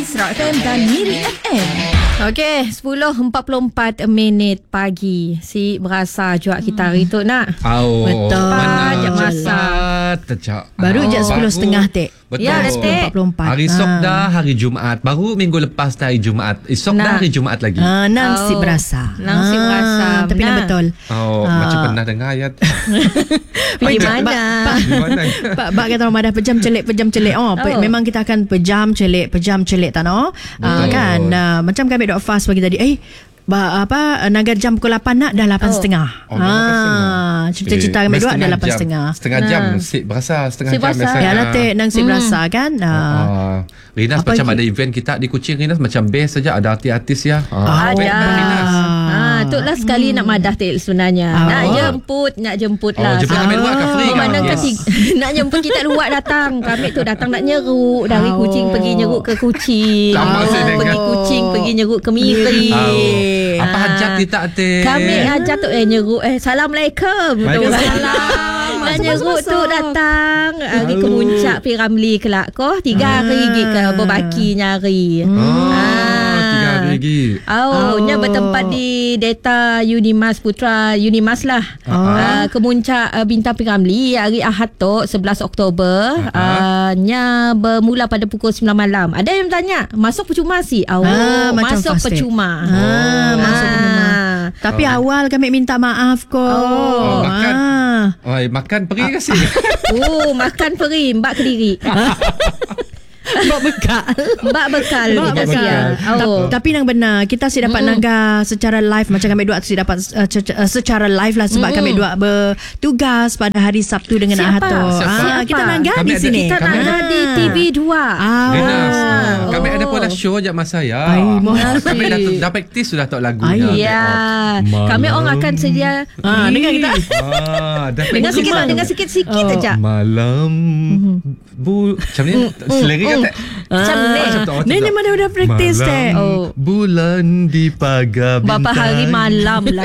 Isra FM dan Miri FM. Okey, 10.44 pagi. Si berasa juga kita hari tu nak. Betul. Mana masa. Baru je 10.30 Tek. Betul. Ya, 10.44. Hari esok dah hari Jumaat. Baru minggu lepas dah hari Jumaat. Esok dah hari Jumaat lagi. Nang si berasa. Tapi nak betul. Macam pernah dengar ayat. Pergi mana? Pak kata Ramadan pejam celik. Memang kita akan pejam celik tanah. Kan macam kami dok fast pagi tadi. Nagar jam pukul 8 nak dah 8.30. Cita-cita kami dua dah 8.30. Setengah jam sip berasa setengah jam biasa. Ya lah Tek, nang sip berasa kan. Rinas macam ada event kita di Kuching. Rinas macam best saja ada artis ya. Tuk lah sekali nak madah Tek sebenarnya. Nak jemput lah. Jemput kami luar ke free kan? Nak jemput kita luar datang. Kami tu datang nak nyeruk dari Kuching pergi nyeruk ke Kuching. Pergi Kuching pergi nyeruk ke Miri. Apa hajat kita Tek? Kami hajat tu nyeruk. Assalamualaikum. Waalaikumsalam. Nak nyeruk tu datang hari ke Muncak pergi Ramli kelak ko 3 hari pergi ke berbaki nyari. 3 hari lagi. Nya bertempat di Data Unimas Putra Unimas lah. Ke Muncak Bintang Piramli hari Ahad tu 11 Oktober. Nya bermula pada pukul 9 malam. Ada yang tanya masuk percuma sih? Masuk percuma. Masuk percuma. Tapi awal kami minta maaf kok. Makan peri kasih. Makan peri Mbak Kediri. Mbak bekal kita siang. Tapi nang benar kita si dapat nangga secara live macam kami dua si dapat secara live lah sebab kami dua bertugas pada hari Sabtu dengan Ahad tu. Kita nangga di sini. Kita nangga di TV2. Kami ada pula show je masa ya. Kami dah praktis sudah tak lagunya. Ya. Kami orang akan sedia. Dengar kita. Dengar sikit-sikit aja. Malam macam ni selera kan tak? Macam ni. Ni mana dah praktis Tek. Bulan di pagar bintang. Berapa hari malam lah.